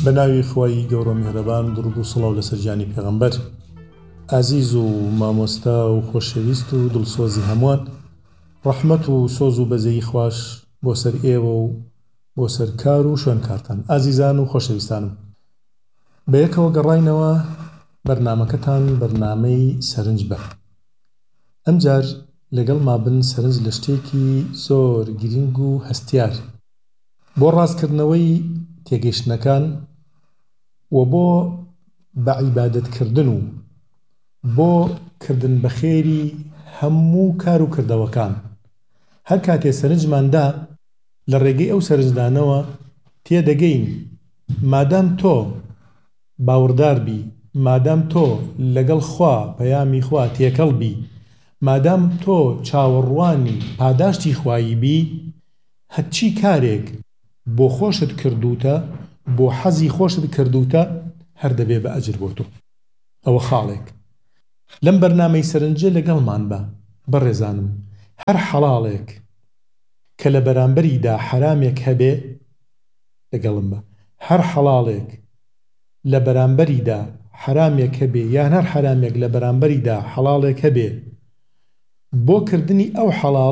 بەناوی خوای گەورە میهرەبان درود و سڵاو لەسەر گیانی پێغەمبەر ئازیز و مامۆستا و خۆشەویست و دڵسۆزی هەمووان ڕەحمەت و سۆز و بەزەیی خوش بۆ سەر ئێوە و بۆ سەر کار و شوێنکارتان ئازیزان و خۆشەویستانم بەیەکەوە گەڕاینەوە بەرنامەکەتان بەرنامەی سەرنج بە ئەمجار لەگەڵ مابن سەرنج لە شتێکی زۆر گرنگ و هەستیار بۆ ڕاستکردنەوەی تێگەیشتنەکان و بۆ بەعیبادەتکردن و بۆ کردن بەخێری هەموو کار و کردەوەکان هەر کاتێ سەرنجماندا لە ڕێگەی ئەو سەرنجدانەوە تێدەگەین مادام تۆ باوەڕدار بی مادام تۆ لەگەڵ خوا پەیامی خوا تێکەڵ بی مادام تۆ چاوەڕوانی پاداشتی خوایی بی هەرچی کارێک بۆ خۆشت کردوتە بۆ حەزی خۆشت کردوتە هەر دەبێ بە ئەجر بۆ تۆ ئەوە خاڵێک لەم بەرنامەی سەرنجە لەگەڵمان بە بەڕێزانم هەر حەڵاڵێک کە لە بەرامبەریدا حەرامێک هەبێ لەگەڵم بە هەر حەڵاڵێک لە بەرامبەریدا حەرامێک هەبێ یان هەر حەرامێک لە بەرامبەریدا حەڵاڵێک هەبێ بۆ کردنی ئەو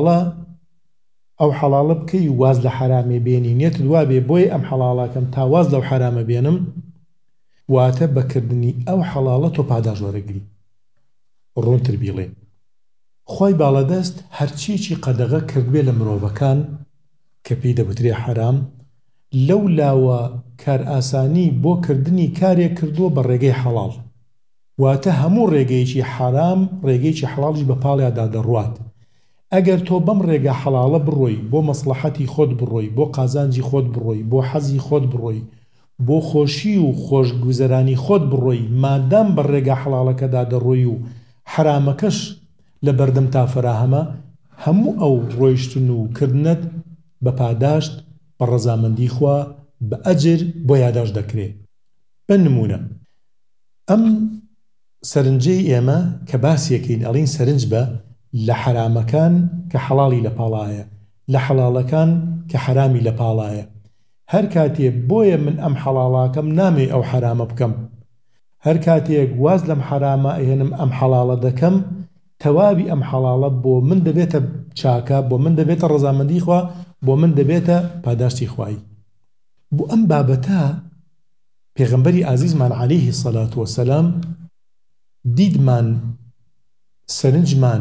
حەڵاڵە بکەی واز لە حەرامێ بێنی نێت دوابێ بۆی ئەم حەڵاڵەکەم تا واز لەو حەرامە بێنم واتە بەکردنی ئەو حەڵاڵە تۆ پاداش وەرەگری ڕوونتر بیڵێ خۆی باڵەدەست هەرچیکی قەدەغە کردبێ لە مرۆڤەکان کە پێی دەوترێ حەرام لەو لاوە کار ئاسانی بۆ کردنی کارێک کردووە بە ڕێگەی حەڵاڵ واتە هەموو ڕێگەیەکی حەرام ڕێگەیەکی حەڵاڵیش بە پاڵیادا دەڕوات ئەگەر تۆ بەم ڕێگە حەڵاڵە بڕۆی بۆ مەسلەحەتی خۆت بڕۆی بۆ قازانجی خۆت بڕۆی بۆ حەزی خۆت بڕۆی بۆ خۆشی و خۆشگوزەرانی خۆت بڕۆی مادام بە ڕێگە حەڵاڵەکەدا دەڕۆی و حرامەکەش لە بەردەم تا فراهەمە هەموو ئەو ڕۆیشتن و کردنت بە پاداشت بە ڕەزامەندی خوا بە ئەجر بۆ یاداش دەکرێت بە نمونە ئەم سەرنجەی ئێمە کە باسیەکەین ئەڵین سەرنج بە لە حرامەکان کە حەڵاڵی لە پاڵایە لە حەڵاڵەکان کە حرامی لە پاڵایە هەر کاتێ بۆیە من ئەم حەڵاڵاکەم نامێ ئەو حرامە بکەم هەر کاتێک واز لەم حرامە ئەهێنم ئەم حەڵاڵە دەکەم تەواوی ئەم حەڵاڵە بۆ من دەبێتە چاکە بۆ من دەبێتە ڕەزامەندی خوا بۆ من دەبێتە پاداشتی خوایی بۆ ئەم بابەتە پێغەمبەری ئازیزمان عەلەیهی سەڵات وەسەلام دیدمان سەرنجمان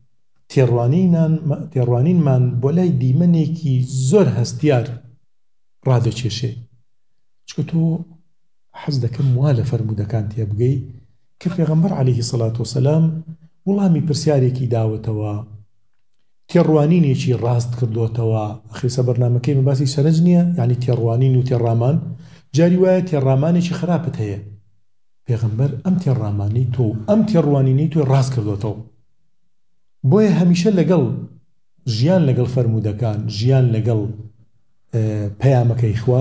تێڕوانینمان بۆ لای دیمەنێکی زۆر هەستیار ڕادەکێشێ چکە تۆ حەز دەکەم وا لە فەرمودەکان تێبگەی کە پێغەمبەر عەلەیهی سەڵات وەسەلام وڵامی پرسیارێکی داوەتەوە تێڕوانینێکی ڕاست کردوتەوە خێسە بەرنامەکەی باسی سەرنج نییە یعنی تێڕوانین و تێڕامان جاری وایە تێڕامانێکی خراپت هەیە پێغەمبەر ئەم تێڕامانی تۆ ئەم تێڕوانینەی تۆ ڕاست کردوتەوە بۆیە هەمیشە لەگەڵ ژیان لەگەڵ فەرمودەکان ژیان لەگەڵ پەیامەکەی خوا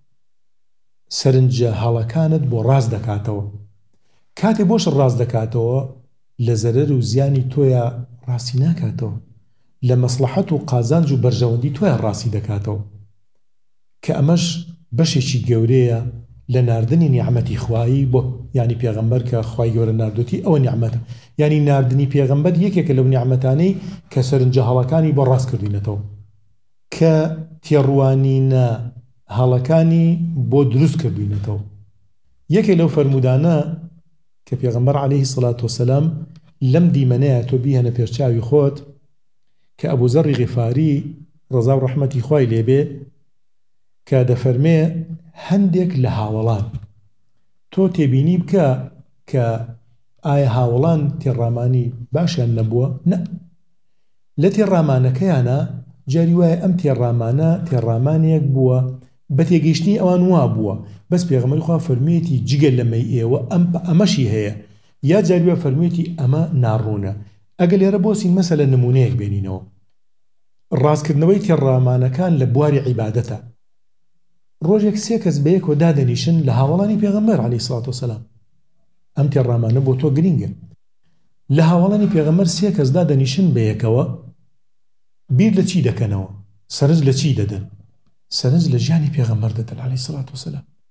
سەرنجە هەڵەکانت بۆ ڕاست دەکاتەوە کاتێ بۆش ڕاست دەکاتەوە لە زەرەر و زیانی تۆیە ڕاستی ناکاتەوە لە مەسلەحەت و قازانج و بەرژەوەندی تۆیە ڕاستی دەکاتەوە کە ئەمەش بەشێکی گەورەیە لە ناردنی نیعمەتی خوایی بۆ ینی پێغەمبەر کە خوای گەورە ناردوتی ئەوە نیعمەتە ینی ناردنی پێغەمبەر یەکێکە لەو نیعمەتانەی کە سەرنجە هەڵەکانی بۆ ڕاست کردوینەتەوە کە تێڕوانینە هەڵەکانی بۆ دروست کردوینەتەوە یەکێک لەو فەرمودانە کە پێغەمبەر عەلەیهی سەڵات وەسەلام لەم دیمەنەیە تۆ بیهەنە پێرچاوی خۆت کە ئەبوو زەڕی غیفاری ڕەزا و ڕەحمەتی خوای لێبێ کە دەفەرمێ هەندێک لە هاوڵان تۆ تێبینی بکە کە ئایا هاوڵان تێڕامانی باشیان نەبووە نە لە تێڕامانەکەیانە جاری وایە ئەم تێڕامانە تێڕامانێک بووە بە تێگەیشتنی ئەوان وا بووە بەس پێغەمبەری خوا فەرموویەتی جگە لەمەی ئێوە ئەمەشی هەیە یا جاری وایە فەرموویەتی ئەمە ناڕوونە ئەگە لێرە بۆسین مەسەلە نمونەیەک بێنینەوە ڕاستکردنەوەی تێڕامانەکان لە بواری عیبادەتە ڕۆژێک سێ کەس بەیەکەوە دادەنیشن لە هاوڵانی پێغەمبەر عەلەیهی سەڵات وەسەلام ئەم تێڕامانە بۆ تۆ گرینگە لە هاوڵانی پێغەمبەر سێ کەس دادەنیشن بەیەکەوە بیر لە چی دەکەنەوە سەرنج لە چی دەدەن سەرنج لە ژیانی پێغەمبەر دەدەن عەلەیهی سەڵات وەسەلام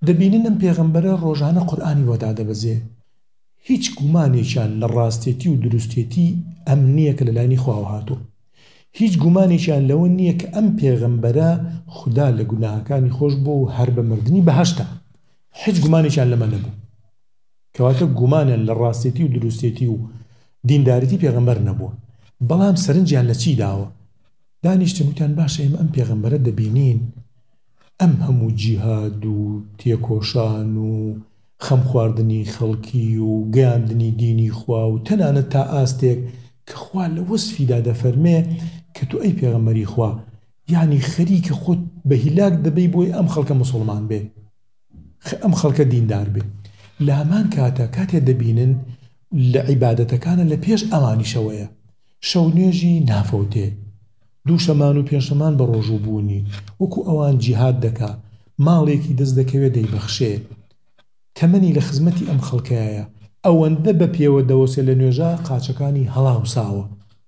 دەبینن ئەم پێغەمبەرە ڕۆژانە قورئانی بۆ دادەبەزێ هیچ گومانێکیان لە ڕاستێتی و دروستێتی ئەم نییە کە لەلایەنی خواوە هاتووە هیچ گومانێکیان لەوە نییە کە ئەم پێغەمبەرە خوددا لە گوناهەکانی خۆش بۆ و هەر بە مردنی بەهەشتە هیچ گومانێکیان لەمە نەبوو کەواتە گومانیان لە ڕاستێتی و دروستێتی و دینداریتی پێغەمبەر نەبووە بەڵام سەرنجیان لە چی داوە دانیشتن وتیان باشە ئێمە ئەم پێغەمبەرە دەبینین ئەم هەموو جیهاد و تێکۆشان و خەم خواردنی خەڵکی و گەیاندنی دینی خوا و تەنانەت تا ئاستێک کە خوا لە وەسفیدا دەفەرمێ کە تو ئەی پێغەمبەری خوا یعنی خەریکە خۆت بە هیلاک دەبەی بۆی ئەم خەڵکە موسڵمان بێ ئەم خەڵکە دیندار بێ لە هەمان کاتە کاتێ دەبینن لە عیبادەتەکانە لە پێش ئەمانیشەوەیە شەو نوێژی نافەوتێ دوو شەمان و پێنج شەمان بە ڕۆژوو بوونی وەکو ئەوان جیهاد دەکا ماڵێکی دەست دەکەوێت دەیبەخشێ تەمەنی لە خزمەتی ئەم خەڵکەیە ئەوەندە بە پێوە دەوەسێ لە نوێژە قاچەکانی هەڵاوساوە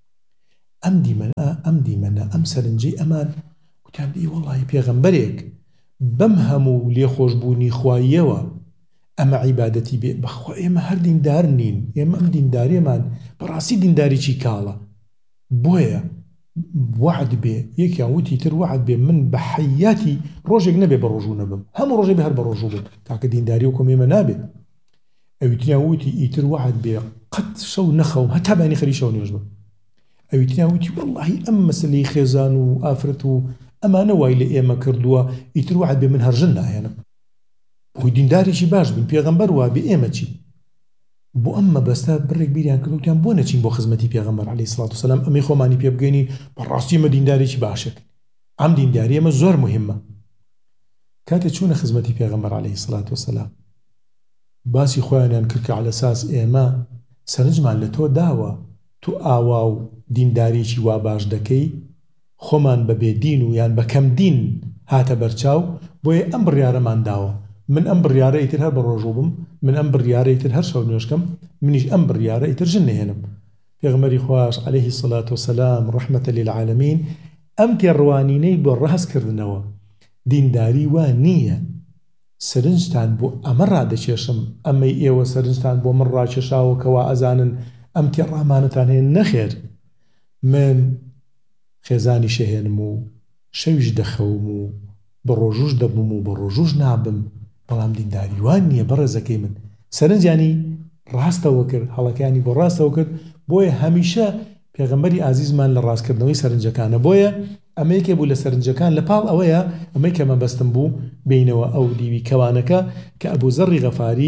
ئەم دیمەنە ئەم سەرنجەی ئەمان وتیان دی وەڵڵی پێغەمبەرێک بەم هەموو لێخۆشبوونی خواییەوە ئەمە عیبادەتی بێ بەخوا ئێمە هەر دیندار نین ئێمە ئەم دینداریەمان بەڕاستی دینداریی کاڵە بۆیە وعد بێ یەکیان وتی تر وعد بێ من بە حەیاتی ڕۆژێک نەبێ بە ڕۆژوو نەبم هەموو ڕۆژێ بێ هەر بە ڕۆژوو بم تاکە دینداری وەکم ئێمە نابێت ئەویتیان وتی ئیتر وعد بێ قەت شەو نەخەوم هەتا بانی خەری شەو نوێژ بم ئەویتیان وتی وەڵڵاهی ئەم مەسلەی خێزان و ئافرەت و ئەمانە وای لە ئێمە کردووە ئیتر وعد بێ من هەرژن ناهێنم بۆی دیندارێکی باش بن پێغەمبەر وا بێ ئێمە چی بۆ ئەم مەبەستە بڕێک بیریان کردوتیان بۆ نەچین بۆ خزمەتی پێغەمبەر عەلەیهی سڵات وسەلام ئەمەی خۆمانی پێ بگەینی بەڕاستی ئێمە دیندارێکی باشێک ئەم دینداری ئەمە زۆر مهمە کاتێ چوونە خزمەتی پێغەمبەر عەلەیهی سڵات وسەلام باسی خۆیانیان کرد کە عەلە ئەساس ئێمە سەرنجمان لە تۆ داوە تو ئاوا و دینداریی وا باش دەکەی خۆمان بە بێدین و یان بە کەم دین هاتە بەرچاو بۆیە ئەم بڕیارەمان داوە من ئەم بڕیارە ئیتر هەر بە ڕۆژوو بم من ئەم بڕیارە ئیتر هەر شەو نوێژکەم منیش ئەم بڕیارە ئیتر ژن نهێنم پێغەمبەری خواش عەلەیهی سڵات وسەلام ڕەحمەتە لیلعالەمین ئەم تێڕوانینەی بۆ ڕاستکردنەوە دینداری وا نییە سەرنجتان بۆ ئەمە ڕادەکێشم ئەمەی ئێوە سەرنجتان بۆ من ڕاکێشاوە کەوا ئەزانن ئەم تێڕامانەتان هێن نەخێر من خێزانی شەهێنم و شەویش دەخەوم و بە ڕۆژوش دەبم و بە ڕۆژوش نابم بەڵام دینداری وان نییە بەڕێزەکەی من سەرنجانی ڕاستەوە کرد هەڵەکانی بۆ ڕاستەوە کرد بۆیە هەمیشە پێغەمبەری ئازیزمان لە ڕاستکردنەوەی سەرنجەکانە بۆیە ئەمە یەکێ بوو لە سەرنجەکان لە پاڵ ئەوەیە ئەمەی کە مەبەستم بوو بینەوە ئەو دیوی کەوانەکە کە ئەبوو زەڕی غەفاری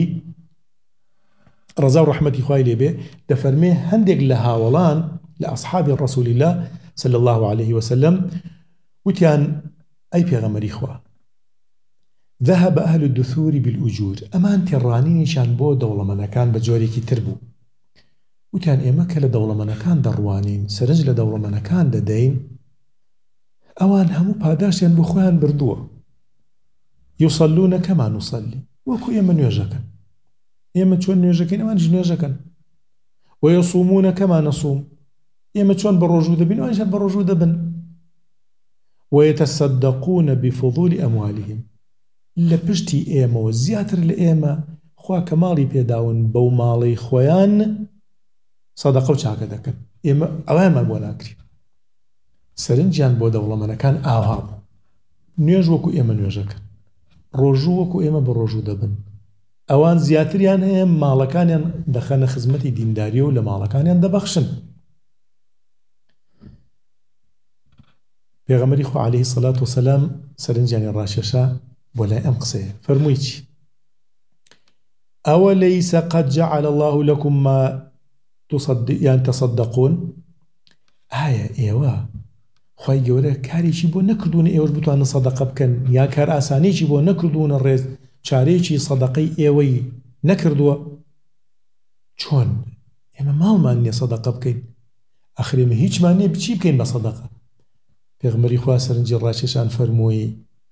ڕەزا و ڕەحمەتی خوای لێبێ دەفەرمێ هەندێک لە هاوڵان لە ئەصحابی ڕەسوول الله صلی الله عليه وسلم وتیان ئەی پێغەمبەری خوا ذهب أهل الدثور بالأجور ئەمان تێڕانینیشان بۆ دەوڵەمەندەکان بە جۆرێکی تر بوو وتیان ئێمە کە لە دەوڵەمەندەکان دەڕوانین سەرنج لە دەوڵەمەندەکان دەدەین ئەوان هەموو پاداشیان بۆ خۆیان بردووە یوصلون كما نصلي وەکو ئێمە نوێژەکەن ئێمە چۆن نوێژەکەین ئەوانش نوێژەکەن ويصومون كما نصوم ئێمە چۆن بە ڕۆژوو دەبین ئەوانش بە ڕۆژوو دەبن ويتصدقون بفضول أموالهم لە پشتی ئێمەوە زیاتر لە ئێمە خوا کە ماڵی پێداون بەو ماڵەی خۆیان سەدەقە و چاکە دەکەن ئێمە ئەوانمان بۆ ناکرین سەرنجیان بۆ دەوڵەمەندەکان ئاوا بوو نوێژ وەکو ئێمە نوێژەکەن ڕۆژوو وەکو ئێمە بە ڕۆژوو دەبن ئەوان زیاتریان هەیە ماڵەکانیان دەخەنە خزمەتی دینداریە و لە ماڵەکانیان دەبەخشن پێغەمبەری خوا عەلەیهی سەڵات وسەلام سەرنجیانی ڕاکێشا بۆ لای ئەم قسەیە فەرمووی چی أوليس قد جعل الله لكم ما تصدقون ئایا ئێوە خوای گەورە کارێکی بۆ نەکردوونە ئێوەش بتوانن سەدەقە بکەن یا کار ئاسانێکی بۆ نەکردوونە ڕێز چارەیەکی سەدەقەی ئێوەی نەکردووە چۆن ئێمە ماڵمان نییە سەدەقە بکەین ئەخر ئێمە هیچمان نییە بچی بکەین بە سەدەقە پێغەمبەری خوا سەرنجی ڕاکێشان فەرمووی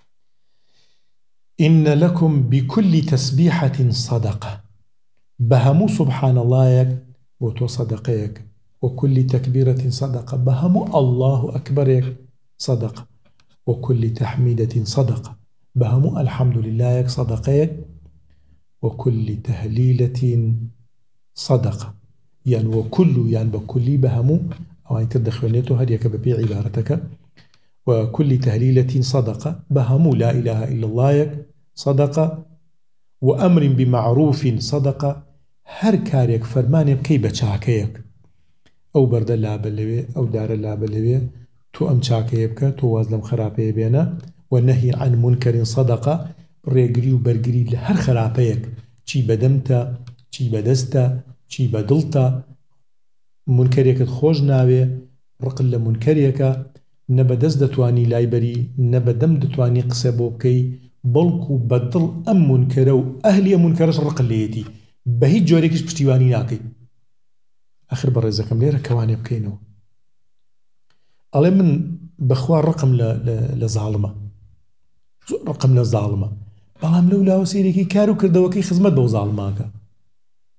إن لكم بكل تسبيحة صدقة بهمو سبحان الله وتو صدقيك وكل تكبيرة صدقة بهمو الله أكبر صدقة وكل تحميدة صدقة بهمو الحمد لله صدقيك وكل تهليلة صدقة يعني وكل يعني بكل بهمو أو أن تدخلنيته هديك ببيع عبارتك وكل تهليلة صدقة بهمو لا إله إلا الله صدقة وأمر بمعروف صدقة هر كاريك فرماني بكي بچاكيك أو برد اللابلوي أو دار اللابلوي تو أم چاكيبك تو وازلم خرابي بينا والنهي عن منكر صدقة ريقري وبرقري لهر خرابيك چي بدمتا چي بدستا چي بدلتا منكريك خوش ناوي رقل لمنكريك نبدس دتواني لايبري نبدم دتواني قسبو بكي بلكو بدل أم منكرو أهلي منكرش رقل ليتي بهيج جوريكش بشتيواني ناكي آخر برزكم ليرة كواني بكينو ألي من بخوار رقم لظالمة رقم لظالمة بەڵام لەولاوە سەیرێکی کار و کردەوەکەی خزمەت بەو زاڵماکە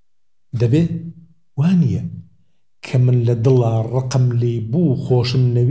دەبێ وانییە کە من لە دڵا ڕقم لێ بوو خۆشم نەوی